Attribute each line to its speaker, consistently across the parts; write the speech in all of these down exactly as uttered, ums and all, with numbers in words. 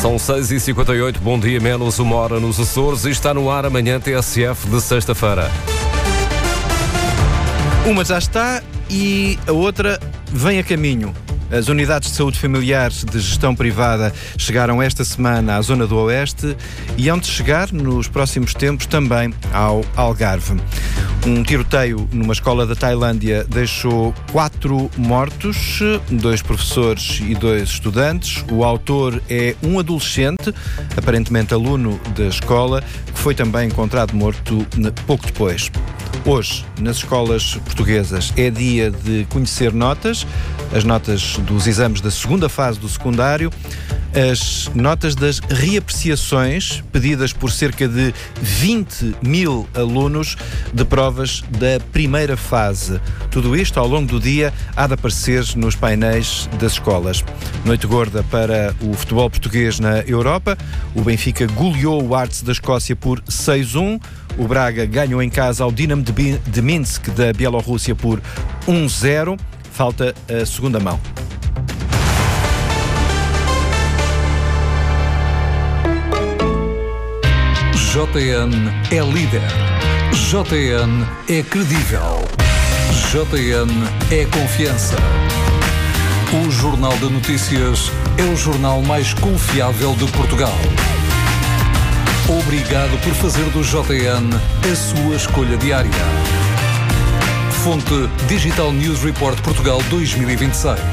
Speaker 1: São seis e cinquenta e oito, bom dia, menos uma hora nos Açores e está no ar amanhã T S F de sexta-feira.
Speaker 2: Uma já está e a outra vem a caminho. As unidades de saúde familiares de gestão privada chegaram esta semana à zona do Oeste e hão de chegar nos próximos tempos também ao Algarve. Um tiroteio numa escola da Tailândia deixou quatro mortos, dois professores e dois estudantes. O autor é um adolescente, aparentemente aluno da escola, que foi também encontrado morto pouco depois. Hoje, nas escolas portuguesas, é dia de conhecer notas, as notas dos exames da segunda fase do secundário, as notas das reapreciações pedidas por cerca de vinte mil alunos de provas da primeira fase. Tudo isto, ao longo do dia, há de aparecer nos painéis das escolas. Noite gorda para o futebol português na Europa. O Benfica goleou o Arts da Escócia por seis a um. O Braga ganhou em casa ao Dinamo de Minsk da Bielorrússia por um a zero. Falta a segunda mão.
Speaker 3: J N é líder. J N é credível. J N é confiança. O Jornal de Notícias é o jornal mais confiável de Portugal. Obrigado por fazer do J N a sua escolha diária. Fonte Digital News Report Portugal dois mil e vinte e seis.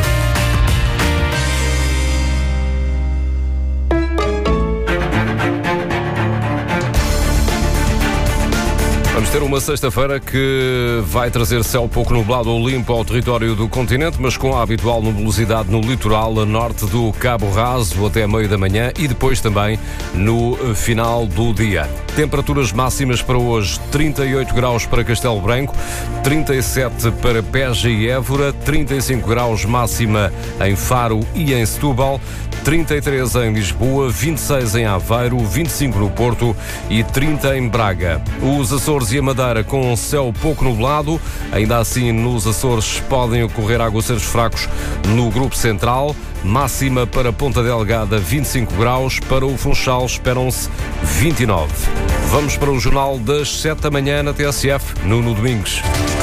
Speaker 1: Vamos ter uma sexta-feira que vai trazer céu pouco nublado ou limpo ao território do continente, mas com a habitual nebulosidade no litoral a norte do Cabo Raso até meio da manhã e depois também no final do dia. Temperaturas máximas para hoje: trinta e oito graus para Castelo Branco, trinta e sete para Beja e Évora, trinta e cinco graus máxima em Faro e em Setúbal, trinta e três em Lisboa, vinte e seis em Aveiro, vinte e cinco no Porto e trinta em Braga. Os Açores e a Madeira com céu pouco nublado, ainda assim nos Açores podem ocorrer aguaceiros fracos no grupo central, máxima para Ponta Delgada vinte e cinco graus, para o Funchal esperam-se vinte e nove. Vamos para o jornal das sete da manhã na T S F, Nuno Domingos.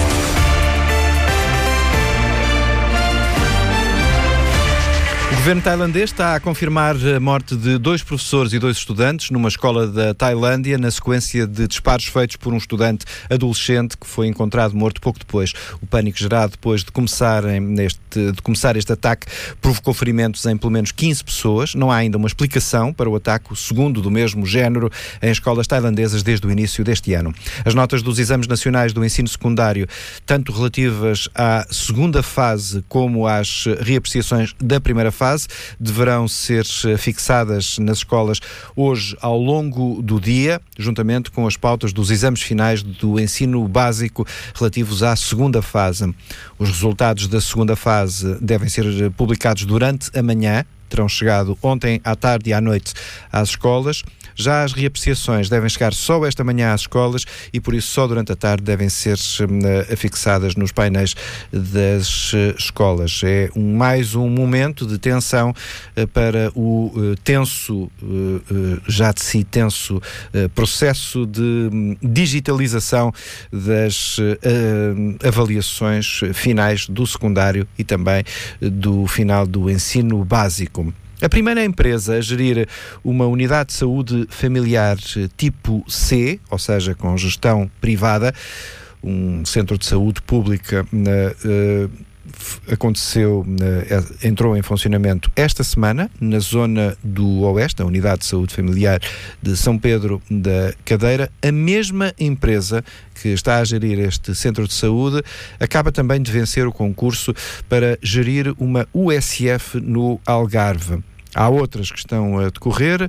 Speaker 2: O governo tailandês está a confirmar a morte de dois professores e dois estudantes numa escola da Tailândia na sequência de disparos feitos por um estudante adolescente que foi encontrado morto pouco depois. O pânico gerado depois de, começarem neste, de começar este ataque provocou ferimentos em pelo menos quinze pessoas. Não há ainda uma explicação para o ataque, o segundo do mesmo género, em escolas tailandesas desde o início deste ano. As notas dos exames nacionais do ensino secundário, tanto relativas à segunda fase como às reapreciações da primeira fase, deverão ser fixadas nas escolas hoje ao longo do dia, juntamente com as pautas dos exames finais do ensino básico relativos à segunda fase. Os resultados da segunda fase devem ser publicados durante a manhã, terão chegado ontem à tarde e à noite às escolas. Já as reapreciações devem chegar só esta manhã às escolas e, por isso, só durante a tarde devem ser uh, afixadas nos painéis das uh, escolas. É um, mais um momento de tensão uh, para o uh, tenso, uh, uh, já de si tenso, uh, processo de um, digitalização das uh, uh, avaliações finais do secundário e também uh, do final do ensino básico. A primeira empresa a gerir uma unidade de saúde familiar tipo C, ou seja, com gestão privada, um centro de saúde pública, uh, aconteceu, uh, entrou em funcionamento esta semana na zona do Oeste, a Unidade de Saúde Familiar de São Pedro da Cadeira. A mesma empresa que está a gerir este centro de saúde acaba também de vencer o concurso para gerir uma U S F no Algarve. Há outras que estão a decorrer,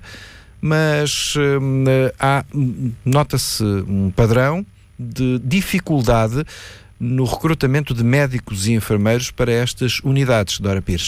Speaker 2: mas hum, há, nota-se um padrão de dificuldade no recrutamento de médicos e enfermeiros para estas unidades. Dora Pires.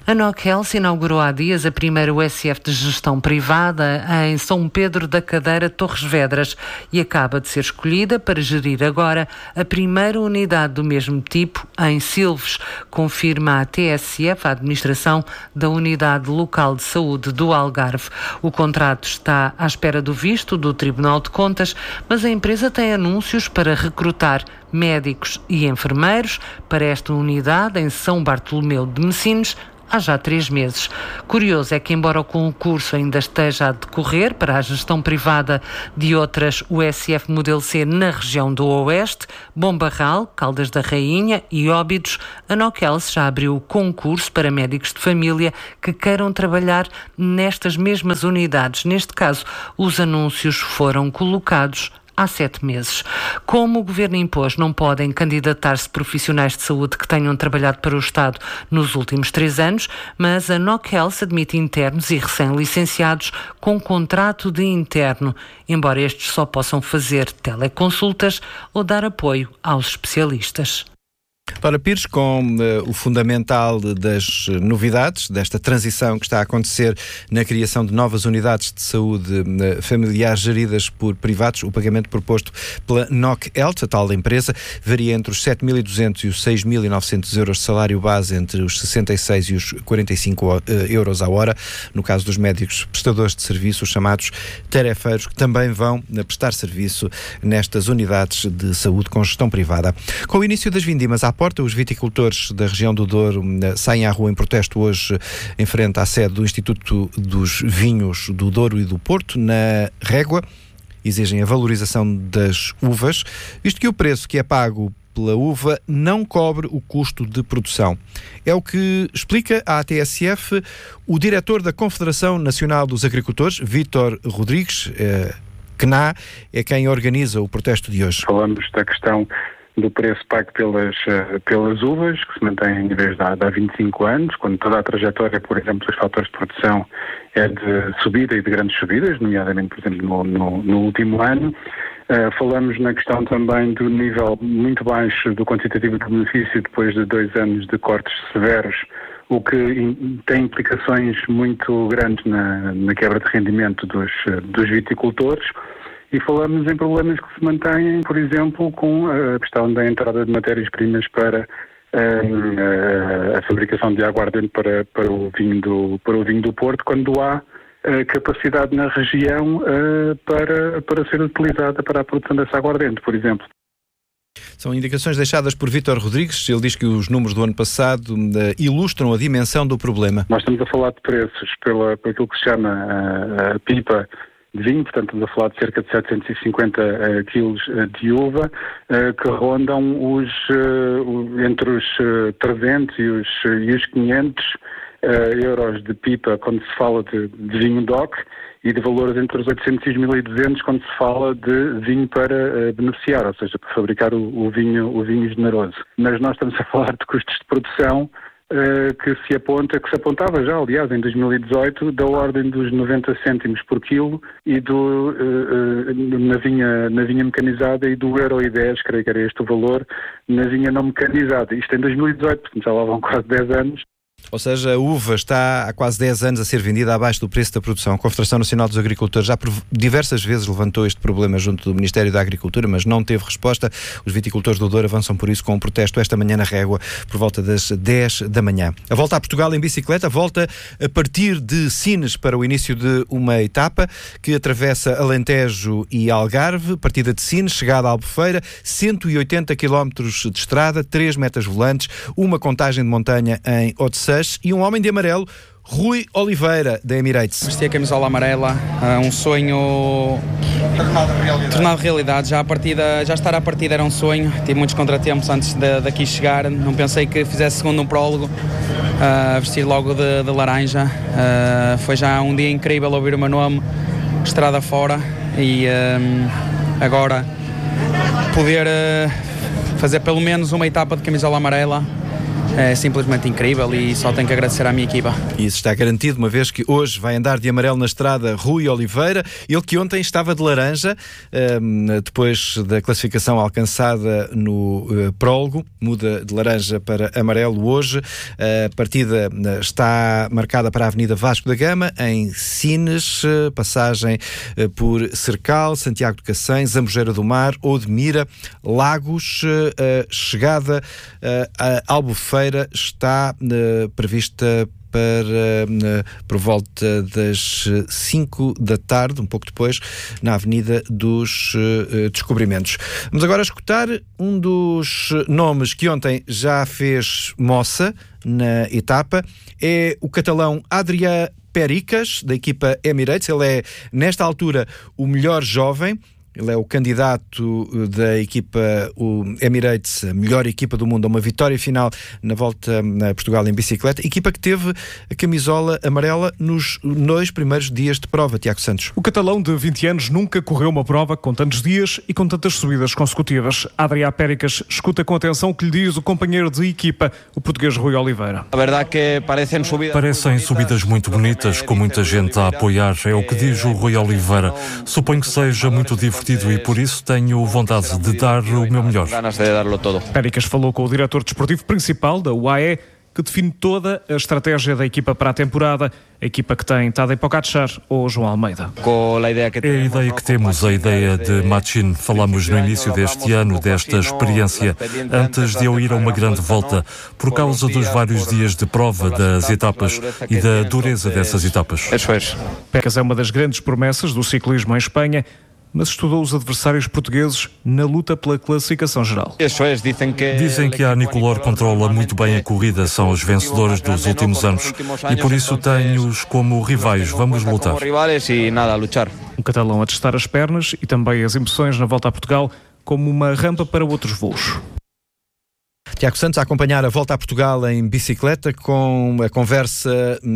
Speaker 4: A NOC-Health inaugurou há dias a primeira U S F de gestão privada em São Pedro da Cadeira, Torres Vedras, e acaba de ser escolhida para gerir agora a primeira unidade do mesmo tipo em Silves, confirma a T S F, a administração da Unidade Local de Saúde do Algarve. O contrato está à espera do visto do Tribunal de Contas, mas a empresa tem anúncios para recrutar médicos e enfermeiros para esta unidade em São Bartolomeu de Messinos há já três meses. Curioso é que, embora o concurso ainda esteja a decorrer para a gestão privada de outras U S F modelo C na região do Oeste, Bombarral, Caldas da Rainha e Óbidos, a NOC-Health já abriu o concurso para médicos de família que queiram trabalhar nestas mesmas unidades. Neste caso, os anúncios foram colocados há sete meses. Como o Governo impôs, não podem candidatar-se profissionais de saúde que tenham trabalhado para o Estado nos últimos três anos, mas a NOC-Health admite internos e recém-licenciados com contrato de interno, embora estes só possam fazer teleconsultas ou dar apoio aos especialistas.
Speaker 2: Laura Pires, com uh, o fundamental das novidades desta transição que está a acontecer na criação de novas unidades de saúde uh, familiar geridas por privados, o pagamento proposto pela NOC-Health, a tal empresa, varia entre os sete mil e duzentos e os seis mil e novecentos euros de salário base, entre os sessenta e seis e os quarenta e cinco uh, euros à hora, no caso dos médicos prestadores de serviço, os chamados tarefeiros, que também vão uh, prestar serviço nestas unidades de saúde com gestão privada. Com o início das vindimas à porta, os viticultores da região do Douro saem à rua em protesto hoje em frente à sede do Instituto dos Vinhos do Douro e do Porto, na Régua. Exigem a valorização das uvas, visto que o preço que é pago pela uva não cobre o custo de produção. É o que explica à T S F o diretor da Confederação Nacional dos Agricultores, Vítor Rodrigues, eh, que na é quem organiza o protesto de hoje.
Speaker 5: Falamos da questão do preço pago pelas, pelas uvas, que se mantém em níveis de há vinte e cinco anos, quando toda a trajetória, por exemplo, dos fatores de produção é de subida e de grandes subidas, nomeadamente, por exemplo, no, no, no último ano. Uh, falamos na questão também do nível muito baixo do quantitativo de benefício depois de dois anos de cortes severos, o que in, tem implicações muito grandes na, na quebra de rendimento dos, dos viticultores. E falamos em problemas que se mantêm, por exemplo, com a questão da entrada de matérias-primas para uh, a fabricação de aguardente para, para, o vinho do, para o vinho do Porto, quando há uh, capacidade na região uh, para, para ser utilizada para a produção dessa aguardente, por exemplo.
Speaker 2: São indicações deixadas por Vítor Rodrigues. Ele diz que os números do ano passado uh, ilustram a dimensão do problema.
Speaker 5: Nós estamos a falar de preços pela, por aquilo que se chama uh, a pipa de vinho, portanto estamos a falar de cerca de setecentos e cinquenta uh, quilos uh, de uva, uh, que rondam os, uh, entre os uh, trezentos e os, uh, e os quinhentos uh, euros de pipa quando se fala de, de vinho D O C e de valores entre os oitocentos e os mil e duzentos quando se fala de vinho para uh, beneficiar, ou seja, para fabricar o, o, vinho, o vinho generoso. Mas nós estamos a falar de custos de produção Uh, que se aponta, que se apontava já, aliás, em dois mil e dezoito, da ordem dos noventa cêntimos por quilo e do, uh, uh, na, vinha, na vinha mecanizada e do euro e dez, creio que era este o valor, na vinha não mecanizada. Isto em dois mil e dezoito, portanto já lá vão quase dez anos.
Speaker 2: Ou seja, a uva está há quase dez anos a ser vendida abaixo do preço da produção. A Confederação Nacional dos Agricultores já por diversas vezes levantou este problema junto do Ministério da Agricultura, mas não teve resposta. Os viticultores do Douro avançam por isso com um protesto esta manhã na Régua, por volta das dez da manhã. A volta a Portugal em bicicleta volta a partir de Sines para o início de uma etapa que atravessa Alentejo e Algarve. Partida de Sines, chegada à Albufeira, cento e oitenta quilómetros de estrada, três metas volantes, uma contagem de montanha em Odeceixe e um homem de amarelo, Rui Oliveira, da Emirates.
Speaker 6: Vesti a camisola amarela, um sonho tornado realidade. tornado realidade. Já, a partida, já estar à partida era um sonho, tive muitos contratempos antes de, daqui chegar, não pensei que fizesse segundo um prólogo, uh, vestir logo de, de laranja. Uh, foi já um dia incrível ouvir o meu nome, estrada fora, e um, agora poder uh, fazer pelo menos uma etapa de camisola amarela é simplesmente incrível e só tenho que agradecer à minha equipa.
Speaker 2: E isso está garantido, uma vez que hoje vai andar de amarelo na estrada Rui Oliveira, ele que ontem estava de laranja, depois da classificação alcançada no prólogo, muda de laranja para amarelo hoje. A partida está marcada para a Avenida Vasco da Gama, em Sines, passagem por Cercal, Santiago de Cacém, Zambujeira do Mar, Odmira, Lagos. A chegada a Albufeira está prevista para por volta das cinco da tarde, um pouco depois, na Avenida dos uh, Descobrimentos. Vamos agora escutar um dos nomes que ontem já fez moça na etapa. É o catalão Adrià Pericas, da equipa Emirates. Ele é, nesta altura, o melhor jovem. Ele é o candidato da equipa o Emirates, a melhor equipa do mundo, a uma vitória final na Volta a Portugal em bicicleta. Equipa que teve a camisola amarela nos dois primeiros dias de prova, Tiago Santos.
Speaker 7: O catalão de vinte anos nunca correu uma prova com tantos dias e com tantas subidas consecutivas. Adrià Pericas escuta com atenção o que lhe diz o companheiro de equipa, o português Rui Oliveira.
Speaker 8: A verdade que parecem subidas...
Speaker 9: Parecem subidas muito bonitas, com muita gente a apoiar. É o que diz o Rui Oliveira. Suponho que seja muito divertido e por isso tenho vontade de dar o meu melhor.
Speaker 7: Pericas falou com o diretor desportivo principal da U A E, que define toda a estratégia da equipa para a temporada. A equipa que tem Tadej Pogačar ou João Almeida.
Speaker 9: É a ideia que temos, a ideia de Machín. Falamos no início deste ano desta experiência, antes de eu ir a uma grande volta, por causa dos vários dias de prova das etapas e da dureza dessas etapas.
Speaker 7: Pericas é uma das grandes promessas do ciclismo em Espanha, mas estudou os adversários portugueses na luta pela classificação geral.
Speaker 9: Dizem que a Nicolor controla muito bem a corrida, são os vencedores dos últimos anos e por isso tenho-os como rivais. Vamos lutar.
Speaker 7: Um catalão a testar as pernas e também as emoções na Volta a Portugal como uma rampa para outros voos.
Speaker 2: Tiago Santos a acompanhar a Volta a Portugal em bicicleta com a conversa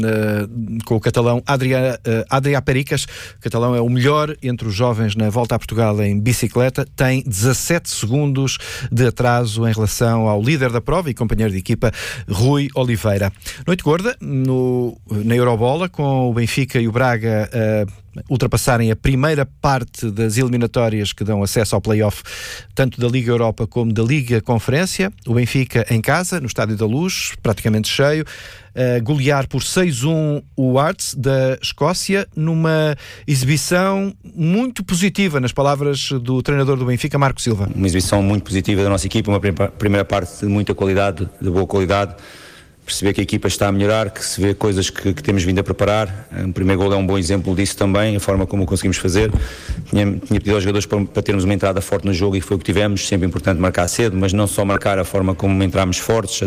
Speaker 2: uh, com o catalão Adrià, uh, Adrià Pericas. O catalão é o melhor entre os jovens na Volta a Portugal em bicicleta. Tem dezassete segundos de atraso em relação ao líder da prova e companheiro de equipa, Rui Oliveira. Noite gorda no, na Eurobola, com o Benfica e o Braga uh, ultrapassarem a primeira parte das eliminatórias que dão acesso ao play-off tanto da Liga Europa como da Liga Conferência. O Benfica em casa, no Estádio da Luz, praticamente cheio, a golear por seis a um o Hearts da Escócia, numa exibição muito positiva, nas palavras do treinador do Benfica, Marco Silva.
Speaker 10: Uma exibição muito positiva da nossa equipa, uma primeira parte de muita qualidade, de boa qualidade. Perceber que a equipa está a melhorar, que se vê coisas que, que temos vindo a preparar. O primeiro gol é um bom exemplo disso também, a forma como o conseguimos fazer. Tinha, tinha pedido aos jogadores para, para termos uma entrada forte no jogo e foi o que tivemos. Sempre importante marcar cedo, mas não só marcar, a forma como entramos fortes.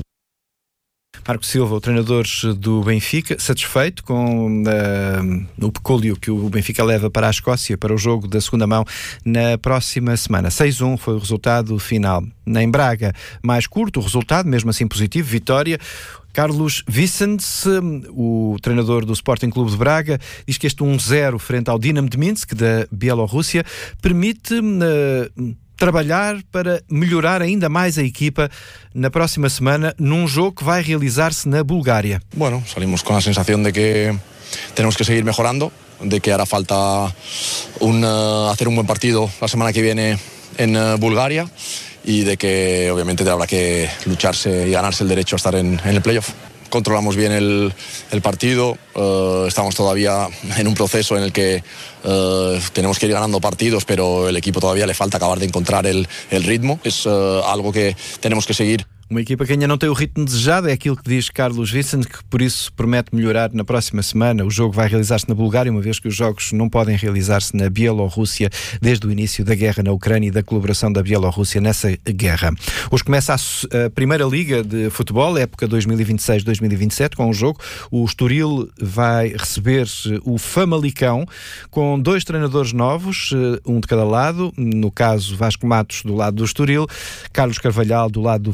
Speaker 2: Marco Silva, o treinador do Benfica, satisfeito com uh, o pecúlio que o Benfica leva para a Escócia para o jogo da segunda mão na próxima semana. seis a um foi o resultado final. Em Braga, mais curto o resultado, mesmo assim positivo, vitória. Carlos Vicens, o treinador do Sporting Clube de Braga, diz que este um zero frente ao Dinamo de Minsk, da Bielorrússia, permite uh, trabalhar para melhorar ainda mais a equipa na próxima semana, num jogo que vai realizar-se na Bulgária.
Speaker 11: Bueno, salimos con la sensación de que tenemos que seguir mejorando, de que hará falta un, uh, hacer un buen partido la semana que viene en uh, Bulgaria. Y de que obviamente habrá que lucharse y ganarse el derecho a estar en, en el playoff. Controlamos bien el, el partido, uh, estamos todavía en un proceso en el que uh, tenemos que ir ganando partidos, pero el equipo todavía le falta acabar de encontrar el, el ritmo. Es uh, algo que tenemos que seguir.
Speaker 2: Uma equipa que ainda não tem o ritmo desejado, é aquilo que diz Carlos Vicens, que por isso promete melhorar na próxima semana. O jogo vai realizar-se na Bulgária, uma vez que os jogos não podem realizar-se na Bielorrússia desde o início da guerra na Ucrânia e da colaboração da Bielorrússia nessa guerra. Hoje começa a, a Primeira Liga de Futebol, época dois mil e vinte e seis dois mil e vinte e sete, com um jogo. O Estoril vai receber o Famalicão, com dois treinadores novos, um de cada lado. No caso, Vasco Matos do lado do Estoril, Carlos Carvalhal do lado do Famalicão.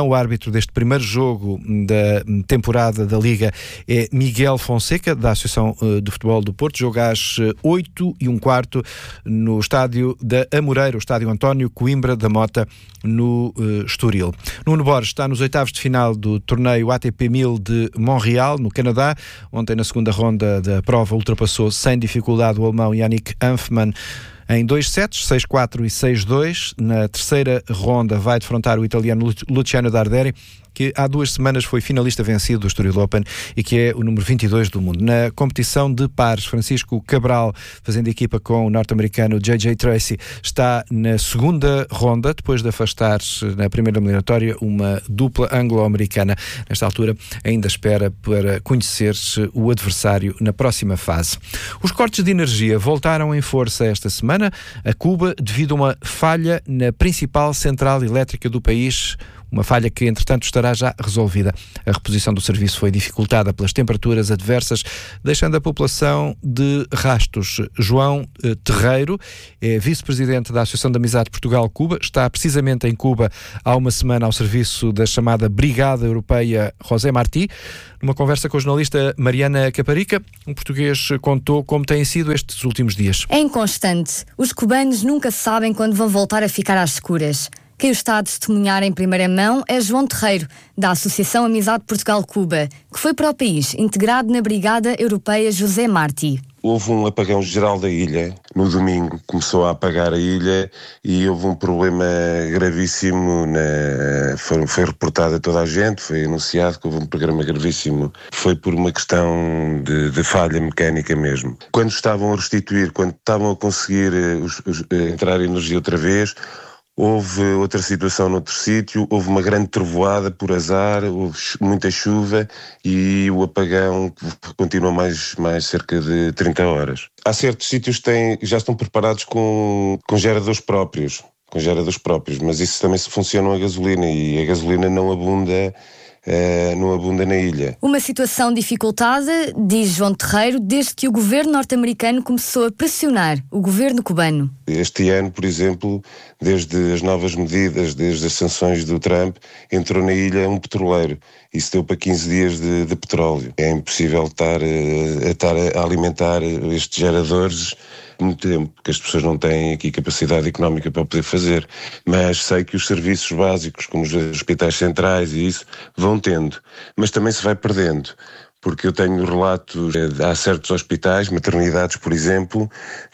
Speaker 2: O árbitro deste primeiro jogo da temporada da Liga é Miguel Fonseca, da Associação de Futebol do Porto. Jogo às oito e um quarto no estádio da Amoreira, o estádio António Coimbra da Mota, no uh, Estoril. Nuno Borges está nos oitavos de final do torneio A T P mil de Montreal, no Canadá. Ontem, na segunda ronda da prova, ultrapassou sem dificuldade o alemão Yannick Hanfmann em dois sets, seis quatro e seis dois. Na terceira ronda vai defrontar o italiano Luciano Darderi, que há duas semanas foi finalista vencido do Estoril Open e que é o número vinte e dois do mundo. Na competição de pares, Francisco Cabral, fazendo equipa com o norte-americano J J Tracy, está na segunda ronda, depois de afastar-se na primeira eliminatória uma dupla anglo-americana. Nesta altura, ainda espera para conhecer-se o adversário na próxima fase. Os cortes de energia voltaram em força esta semana a Cuba devido a uma falha na principal central elétrica do país. Uma falha que, entretanto, estará já resolvida. A reposição do serviço foi dificultada pelas temperaturas adversas, deixando a população de rastos. João eh, Terreiro é vice-presidente da Associação de Amizade Portugal-Cuba. Está precisamente em Cuba há uma semana ao serviço da chamada Brigada Europeia José Martí. Numa conversa com a jornalista Mariana Caparica, um português contou como têm sido estes últimos dias.
Speaker 8: É inconstante. Os cubanos nunca sabem quando vão voltar a ficar às escuras. Quem o está a testemunhar em primeira mão é João Terreiro, da Associação Amizade Portugal-Cuba, que foi para o país integrado na Brigada Europeia José Martí.
Speaker 12: Houve um apagão geral da ilha. No domingo começou a apagar a ilha e houve um problema gravíssimo. Na... Foi, foi reportado a toda a gente, foi anunciado que houve um programa gravíssimo. Foi por uma questão de, de falha mecânica mesmo. Quando estavam a restituir, quando estavam a conseguir os, os, entrar energia outra vez, houve outra situação noutro sítio, houve uma grande trovoada por azar, houve muita chuva e o apagão continua mais, mais cerca de trinta horas. Há certos sítios que têm, já estão preparados com, com geradores próprios, com geradores próprios, mas isso também se funciona a gasolina e a gasolina não abunda Uh, não abunda na ilha.
Speaker 8: Uma situação dificultada, diz João Terreiro, desde que o governo norte-americano começou a pressionar o governo cubano.
Speaker 12: Este ano, por exemplo, desde as novas medidas, desde as sanções do Trump, entrou na ilha um petroleiro. Isso deu para quinze dias de, de petróleo. É impossível estar, a, a estar a alimentar estes geradores muito tempo, porque as pessoas não têm aqui capacidade económica para poder fazer, mas sei que os serviços básicos, como os hospitais centrais e isso, vão tendo, mas também se vai perdendo, porque eu tenho relatos, há certos hospitais, maternidades, por exemplo,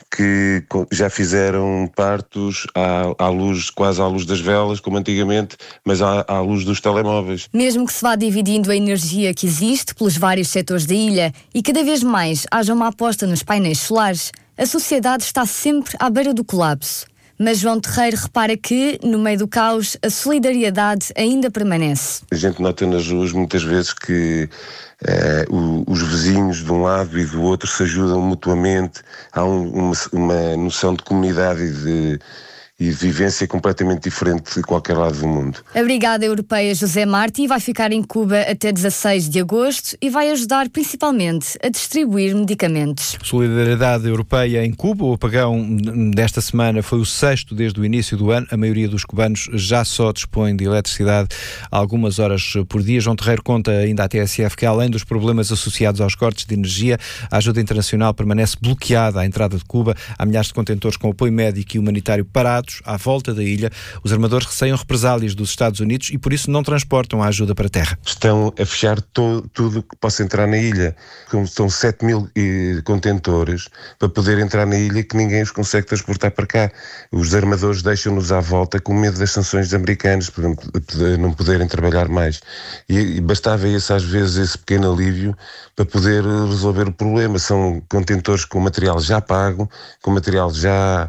Speaker 12: que já fizeram partos à, à luz, quase à luz das velas, como antigamente, mas à, à luz dos telemóveis.
Speaker 8: Mesmo que se vá dividindo a energia que existe pelos vários setores da ilha e cada vez mais haja uma aposta nos painéis solares, a sociedade está sempre à beira do colapso. Mas João Terreiro repara que, no meio do caos, a solidariedade ainda permanece.
Speaker 12: A gente nota nas ruas muitas vezes que eh, o, os vizinhos de um lado e do outro se ajudam mutuamente. Há um, uma, uma noção de comunidade e de, e de vivência completamente diferente de qualquer lado do mundo.
Speaker 8: A Brigada Europeia José Martí vai ficar em Cuba até dezasseis de agosto e vai ajudar principalmente a distribuir medicamentos.
Speaker 2: Solidariedade Europeia em Cuba. O apagão desta semana foi o sexto desde o início do ano. A maioria dos cubanos já só dispõe de eletricidade algumas horas por dia. João Terreiro conta ainda à T S F que, além dos problemas associados aos cortes de energia, a ajuda internacional permanece bloqueada à entrada de Cuba. Há milhares de contentores com apoio médico e humanitário parados à volta da ilha. Os armadores receiam represálias dos Estados Unidos e por isso não transportam a ajuda para a terra.
Speaker 12: Estão a fechar to- tudo que possa entrar na ilha. São sete mil eh, contentores para poder entrar na ilha que ninguém os consegue transportar para cá. Os armadores deixam-nos à volta com medo das sanções americanas, por não poderem trabalhar mais. E, e bastava esse, às vezes, esse pequeno alívio para poder resolver o problema. São contentores com material já pago, com material já...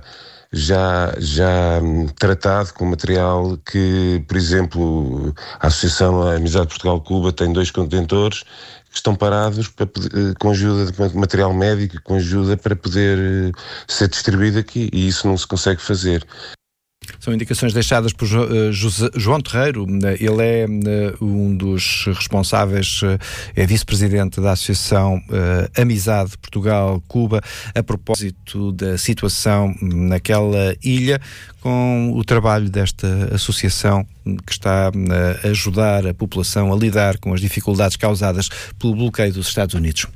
Speaker 12: já, já tratado, com material que, por exemplo, a Associação Amizade Portugal-Cuba tem dois contentores que estão parados para, com ajuda de material médico, com ajuda para poder ser distribuído aqui, e isso não se consegue fazer.
Speaker 2: São indicações deixadas por José, João Terreiro. Ele é um dos responsáveis, é vice-presidente da Associação Amizade Portugal-Cuba, a propósito da situação naquela ilha, com o trabalho desta associação que está a ajudar a população a lidar com as dificuldades causadas pelo bloqueio dos Estados Unidos.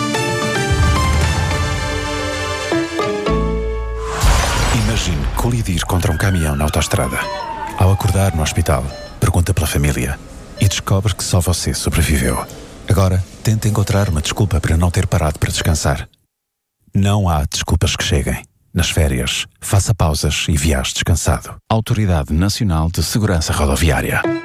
Speaker 13: Imagine colidir contra um caminhão na autoestrada. Ao acordar no hospital, pergunta pela família e descobre que só você sobreviveu. Agora, tenta encontrar uma desculpa para não ter parado para descansar. Não há desculpas que cheguem. Nas férias, faça pausas e viaje descansado. Autoridade Nacional de Segurança Rodoviária.